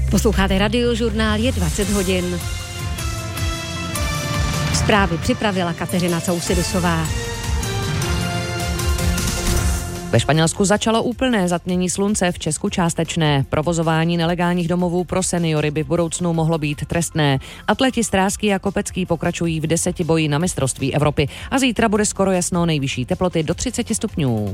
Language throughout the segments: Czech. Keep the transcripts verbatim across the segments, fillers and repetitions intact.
Posloucháte Radiožurnál, je dvacet hodin. Zprávy připravila Kateřina Cousidisová. Ve Španělsku začalo úplné zatmění slunce, v Česku částečné. Provozování nelegálních domovů pro seniory by v budoucnu mohlo být trestné. Atleti Stráský a Kopecký pokračují v desetiboji na mistrovství Evropy a zítra bude skoro jasno, nejvyšší teploty do třicet stupňů.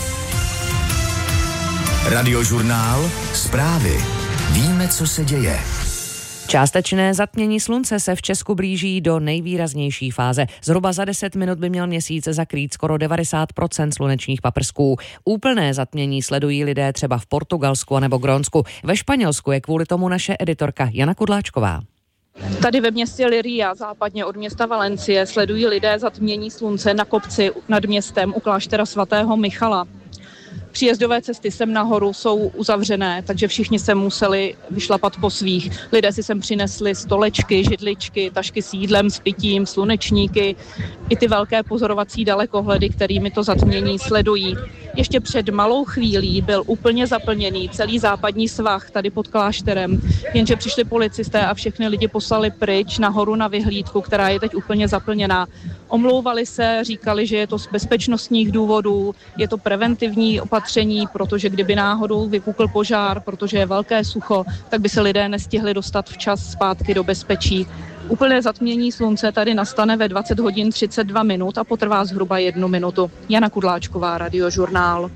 Radiožurnál, zprávy. Víme, co se děje. Částečné zatmění slunce se v Česku blíží do nejvýraznější fáze. Zhruba za deset minut by měl měsíc zakrýt skoro devadesát procent slunečních paprsků. Úplné zatmění sledují lidé třeba v Portugalsku nebo Grónsku. Ve Španělsku je kvůli tomu naše editorka Jana Kudláčková. Tady ve městě Liria, západně od města Valencie, sledují lidé zatmění slunce na kopci nad městem u kláštera svatého Michala. Příjezdové cesty sem nahoru jsou uzavřené, takže všichni se museli vyšlapat po svých. Lidé si sem přinesli stolečky, židličky, tašky s jídlem, s pitím, slunečníky, i ty velké pozorovací dalekohledy, kterými to zatmění sledují. Ještě před malou chvílí byl úplně zaplněný celý západní svah tady pod klášterem, jenže přišli policisté a všechny lidi poslali pryč nahoru na vyhlídku, která je teď úplně zaplněná. Omlouvali se, říkali, že je to z bezpečnostních důvodů, je to preventivní opatření, protože kdyby náhodou vypukl požár, protože je velké sucho, tak by se lidé nestihli dostat včas zpátky do bezpečí. Úplné zatmění slunce tady nastane ve dvacet hodin třicet dva minut a potrvá zhruba jednu minutu. Jana Kudláčková, Radiožurnál.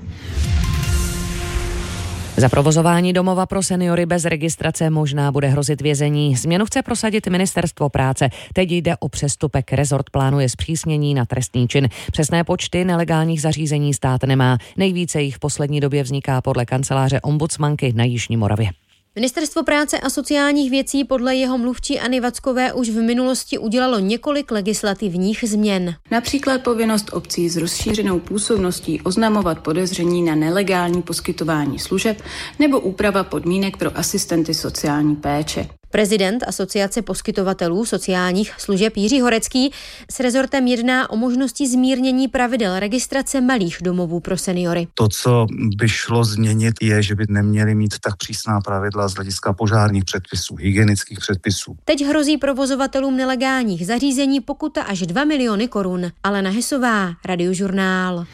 Za provozování domova pro seniory bez registrace možná bude hrozit vězení. Změnu chce prosadit Ministerstvo práce. Teď jde o přestupek. Rezort plánuje zpřísnění na trestný čin. Přesné počty nelegálních zařízení stát nemá. Nejvíce jich v poslední době vzniká podle kanceláře ombudsmanky na Jižní Moravě. Ministerstvo práce a sociálních věcí podle jeho mluvčí Anny Vackové už v minulosti udělalo několik legislativních změn. Například povinnost obcí s rozšířenou působností oznamovat podezření na nelegální poskytování služeb nebo úprava podmínek pro asistenty sociální péče. Prezident Asociace poskytovatelů sociálních služeb Jiří Horecký s rezortem jedná o možnosti zmírnění pravidel registrace malých domovů pro seniory. To, co by šlo změnit, je, že by neměli mít tak přísná pravidla z hlediska požárních předpisů, hygienických předpisů. Teď hrozí provozovatelům nelegálních zařízení pokuta až dva miliony korun. Alena Hesová, Radiožurnál.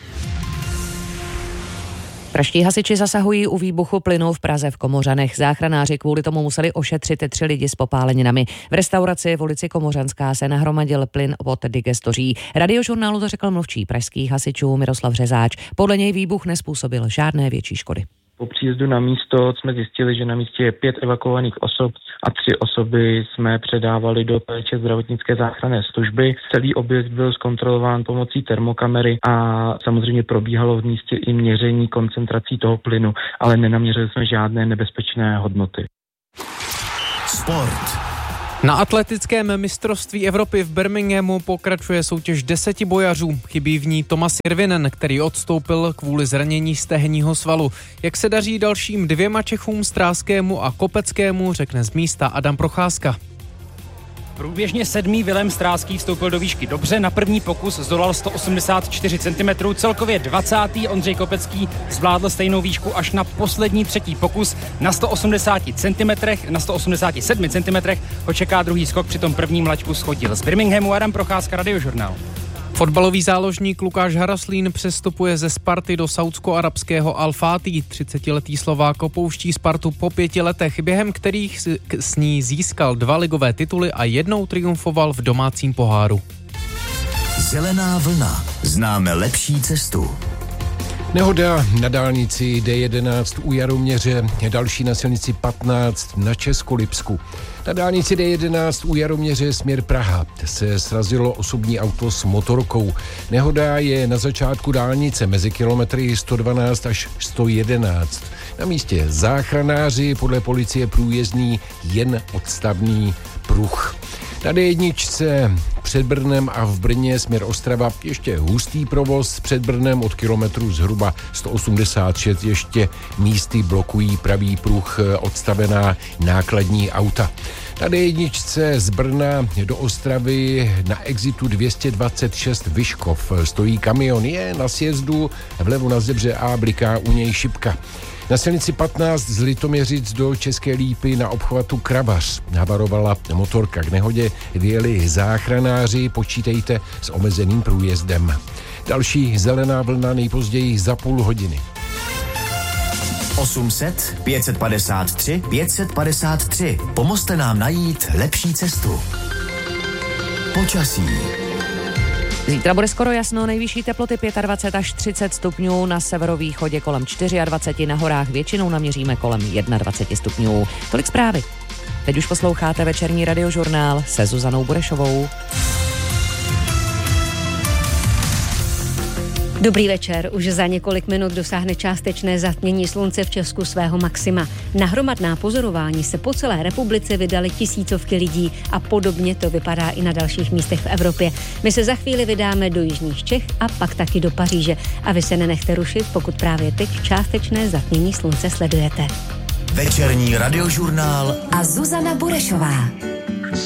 Pražští hasiči zasahují u výbuchu plynu v Praze v Komořanech. Záchranáři kvůli tomu museli ošetřit tři lidi s popáleninami. V restauraci v ulici Komořanská se nahromadil plyn od digestoří. Radiožurnálu to řekl mluvčí pražských hasičů Miroslav Řezáč. Podle něj výbuch nezpůsobil žádné větší škody. Po příjezdu na místo jsme zjistili, že na místě je pět evakuovaných osob a tři osoby jsme předávali do péče zdravotnické záchranné služby. Celý objekt byl zkontrolován pomocí termokamery a samozřejmě probíhalo v místě i měření koncentrací toho plynu, ale nenaměřili jsme žádné nebezpečné hodnoty. Sport. Na atletickém mistrovství Evropy v Birminghamu pokračuje soutěž deseti bojařů. Chybí v ní Tomas Jirvinen, který odstoupil kvůli zranění stehního svalu. Jak se daří dalším dvěma Čechům, Stráskému a Kopeckému, řekne z místa Adam Procházka. Průběžně sedmý Vilém Stráský vstoupil do výšky dobře, na první pokus zdolal sto osmdesát čtyři centimetrů, celkově dvacátý Ondřej Kopecký zvládl stejnou výšku až na poslední třetí pokus na sto osmdesát centimetrech, na sto osmdesát sedmi centimetrech ho čeká druhý skok, přitom první mlaďku schodil. Z Birminghamu Adam Procházka, Radiožurnál. Fotbalový záložník Lukáš Haraslín přestupuje ze Sparty do saúdsko-arabského Al-Fatí. třicetiletý Slovák opouští Spartu po pěti letech, během kterých s ní získal dva ligové tituly a jednou triumfoval v domácím poháru. Zelená vlna. Známe lepší cestu. Nehoda na dálnici D jedenáct u Jaroměře, další na silnici patnáct na Českolipsku. Na dálnici D jedenáct u Jaroměře směr Praha se srazilo osobní auto s motorkou. Nehoda je na začátku dálnice mezi kilometry sto dvanáct až sto jedenáct. Na místě záchranáři, podle policie průjezdný jen odstavný pruh. Na D jedna před Brnem a v Brně směr Ostrava ještě hustý provoz, před Brnem od kilometru zhruba sto osmdesát šest ještě místy blokují pravý pruh odstavená nákladní auta. Na D jedna z Brna do Ostravy na exitu dvě stě dvacet šest Vyškov stojí kamion, je na sjezdu, vlevo na zebře A bliká u něj šipka. Na silnici patnáct z Litoměřic do České Lípy na obchvatu Krabař havarovala motorka. K nehodě vyjeli záchranáři, počítejte s omezeným průjezdem. Další zelená vlna nejpozději za půl hodiny. osm set, pět set padesát tři, pět set padesát tři. Pomozte nám najít lepší cestu. Počasí. Zítra bude skoro jasno, nejvyšší teploty dvacet pět až třicet stupňů, na severovýchodě kolem dvacet čtyři, na horách většinou naměříme kolem dvacet jedna stupňů. Tolik zprávy. Teď už posloucháte večerní radiožurnál se Zuzanou Burešovou. Dobrý večer. Už za několik minut dosáhne částečné zatmění slunce v Česku svého maxima. Na hromadná pozorování se po celé republice vydali tisícovky lidí a podobně to vypadá i na dalších místech v Evropě. My se za chvíli vydáme do jižních Čech a pak taky do Paříže. A vy se nenechte rušit, pokud právě teď částečné zatmění slunce sledujete. Večerní radiožurnál a Zuzana Burešová.